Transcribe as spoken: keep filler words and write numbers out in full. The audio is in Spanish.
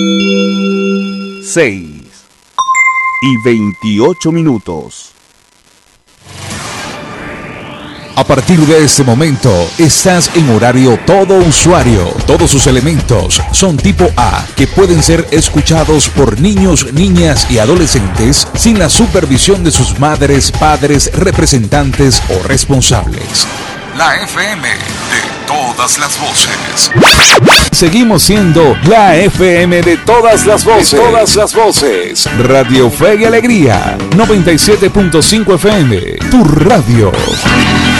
seis y veintiocho minutos. A partir de este momento, estás en horario todo usuario. Todos sus elementos son tipo A, que pueden ser escuchados por niños, niñas y adolescentes sin la supervisión de sus madres, padres, representantes o responsables. La F M de todas las voces. Seguimos siendo la F M de todas las voces. De todas las voces. Radio Fe y Alegría. noventa y siete punto cinco F M. Tu radio.